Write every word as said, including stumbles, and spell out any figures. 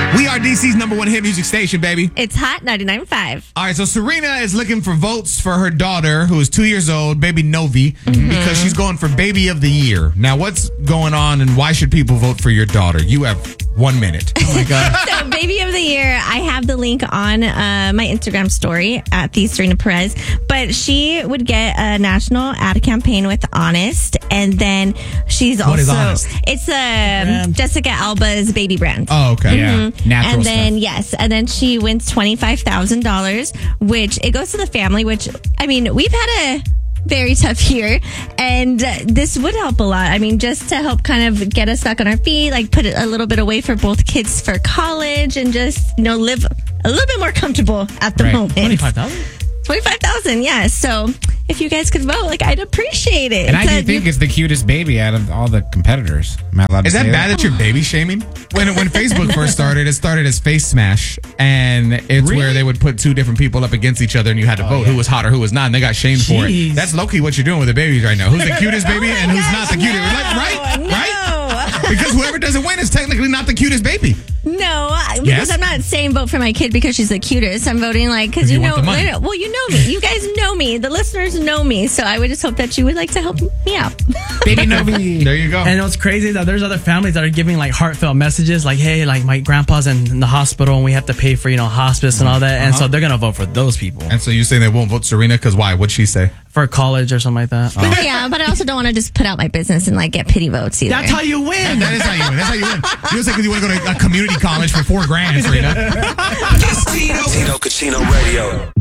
We are D C's number one hit music station, baby. It's Hot ninety-nine point five. All right, so Serena is looking for votes for her daughter, who is two years old, baby Novi, mm-hmm. because she's going for Baby of the Year. Now, what's going on, and why should people vote for your daughter? You have one minute. Oh, my God. So, Baby of the Year, I have the link on uh, my Instagram story at the Serena Perez. But she would get a national ad campaign with Honest, and then she's also... What is Honest? It's uh, Jessica Alba's baby brand. Oh, okay. Mm-hmm. Yeah. Natural And then, stuff. yes, and then she wins twenty-five thousand dollars, which it goes to the family, which, I mean, we've had a very tough year, and uh, this would help a lot. I mean, just to help kind of get us back on our feet, like put a little bit away for both kids for college, and just, you know, live a little bit more comfortable at the Right. moment. twenty-five thousand dollars? twenty-five thousand dollars, yeah. So if you guys could vote, like, I'd appreciate it. And I It's do a- think it's the cutest baby out of all the competitors. Am I allowed to Is that say bad that you're baby shaming? When when Facebook first started, it started as Face Smash, and it's Really? where they would put two different people up against each other, and you had to vote who was hot or who was not, and they got shamed for it. Jeez. That's low-key what you're doing with the babies right now. Who's the cutest baby and who's not the cutest? Like, right? no. Right? Because whoever doesn't win is technically not the cutest baby. No, I- because Yes? I'm not saying vote for my kid because she's the cutest. I'm voting like because you you, want know, the money. well, you know me. You guys know me. The listeners know me. So I would just hope that you would like to help me out. Baby Novi. There you go. And what's crazy is that there's other families that are giving like heartfelt messages like, hey, like my grandpa's in the hospital and we have to pay for, you know, hospice and all that. And so they're going to vote for those people And so you saying they won't vote Serena because why? What'd she say? for college or something like that. Yeah, but I also don't want to just put out my business and like get pity votes either. That's how you win. That is how you win. That's how you win. You don't say because you want to go to a community college for four grand, Serena. It's Tino. Tino Casino Radio.